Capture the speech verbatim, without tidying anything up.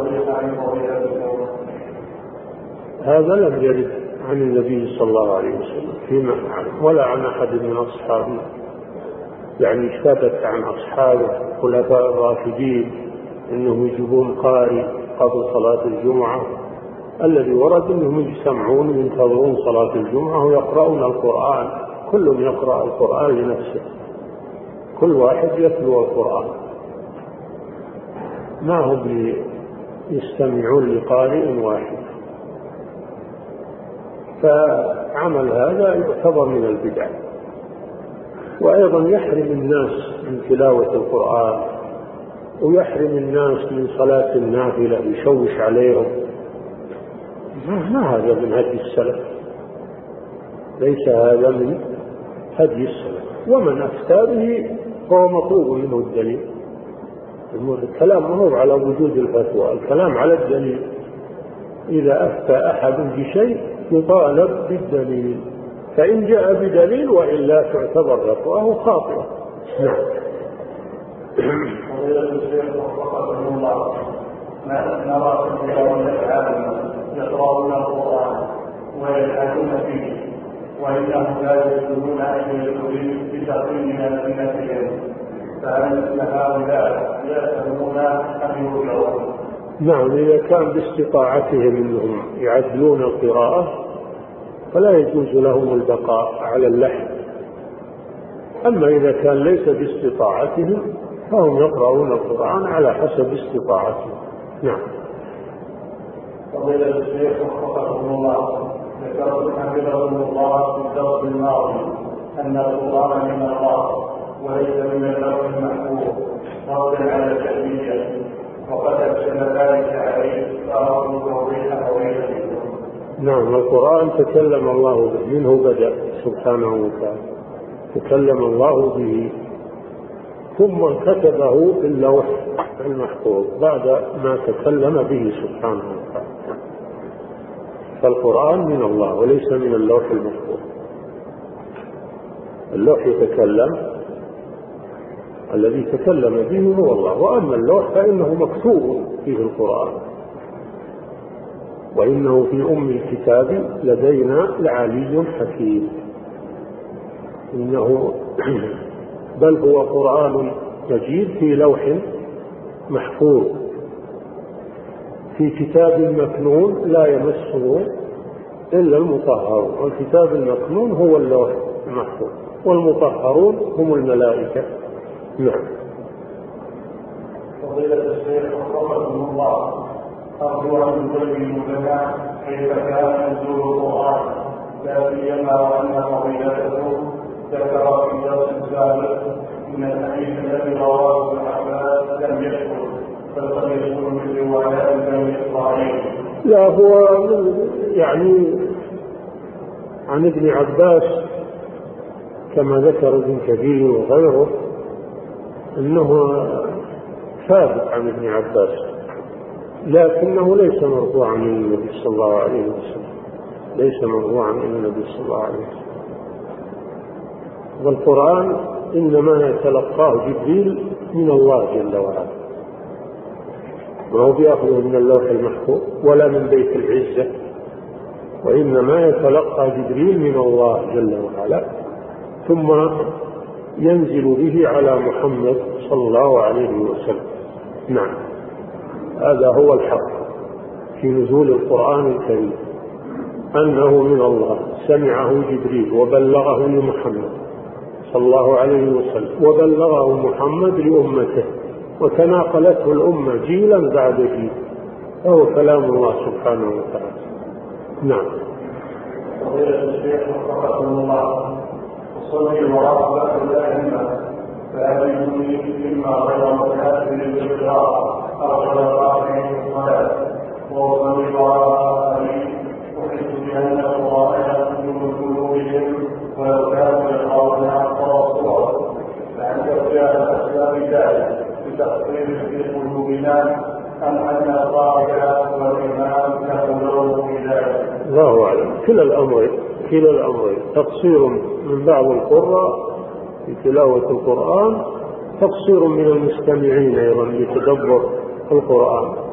هذا لم يرد عن النبي صلى الله عليه وسلم فيما أعلم ولا عن أحد من أصحابه، يعني ثبت عن أصحابه خلفاء الراشدين أنهم يجيبون قارئ قبل صلاة الجمعة. الذي ورد أنهم يجتمعون ينتظرون صلاة الجمعة ويقرؤون القرآن، كل يقرأ القرآن لنفسه، كل واحد يتلو القرآن، ما هم يستمعون لقارئ واحد. فعمل هذا يعتبر من البدع، وأيضا يحرم الناس من تلاوة القرآن ويحرم الناس من صلاة النافلة، يشوش عليهم. ما هذا من هدي السلف، ليس هذا من هدي السلف، ومن أفتى به هو مطلوب منه الدليل. الكلام ما هو على وجود الفتوى، الكلام على الدليل. إذا أفتى أحد بشيء يطالب بالدليل، فإن جاء بدليل وإلا تعتبر فتواه خاطئة. نعم. نرى كثيرا يقرؤون القرآن ويلحدون فيه، وإنهم لا يجدون أن يدخلون بشرطين من ألسنتهم، فهل هؤلاء يأثمون أم يرجعون؟ نعم، إذا كان باستطاعتهم أنهم يعدلون القراءة فلا يجوز لهم البقاء على اللحن. أما إذا كان ليس باستطاعتهم فهم يقرؤون القرآن على حسب استطاعتهم. نعم. فضيلة الشيخ وفقكم الله، ذكرت حفظكم الله في الدرس الماضي أن القرآن من الله وليس من اللوح المحفوظ، ردا على الجهمية، وقد أبشر ذلك عليه فأرجو توضيح هويته. نعم، القرآن تكلم الله به، منه بدأ سبحانه وتعالى، تكلم الله به ثم كتبه في اللوح المحفوظ بعد ما تكلم به سبحانه وتعالى. فالقرآن من الله وليس من اللوح المحفوظ. اللوح يتكلم، الذي تكلم به هو الله، وأما اللوح فإنه مكتوب فيه القرآن، وإنه في أم الكتاب لدينا لعلي حكيم. إنه بل هو قرآن مجيد في لوح محفوظ في كتاب مكنون لا يمسه إلا المطهرون، والكتاب المكنون هو اللوح المحفوظ، والمطهرون هم الملائكة. نعم. فضيلة الشيخ وفقكم الله، أرجو أن تبينوا لنا كيف كان نزول القرآن، لا سيما وأن فضيلته ذكر في درس سابق من الحديث الذي رواه ابن عباس لم يذكر، بل قد يذكر من روايات بني إسرائيل. لا، هو يعني عن ابن عباس كما ذكر ابن كثير وغيره أنه ثابت عن ابن عباس، لكنه ليس مرفوعا عن النبي صلى الله عليه وسلم، ليس مرفوعا عن النبي صلى الله عليه وسلم. والقرآن إنما يتلقاه جبريل من الله جل وعلا، ما هو بيأخذه من اللوح المحفوظ ولا من بيت العزة، وإنما يتلقى جبريل من الله جل وعلا، ثم ينزل به على محمد صلى الله عليه وسلم. نعم، هذا هو الحق في نزول القرآن الكريم، أنه من الله، سمعه جبريل وبلغه لمحمد صلى الله عليه وسلم، وبلغه محمد لأمته، وتناقلته الأمة جيلا بعد جيل، فهو كلام الله سبحانه وتعالى. نعم. فضيلة الشيخ وفقكم الله، أصلي وراء الأئمة، فهل يكون مما غير متأثر بالقراءة أو غير الصلاة وأصلي وراء أحس بأن القرآن من قلوبهم ولو كانوا يقرؤون أكثر الصور، فهل ترجع الأسباب ذلك بتقصير في قلوبنا أم أن القارئ والإمام يقولون في ذلك؟ الله أعلم. كلا الأمر كلا الأمر تقصير من بعض القراء في تلاوة القرآن، تقصير من المستمعين أيضا لتدبر القرآن.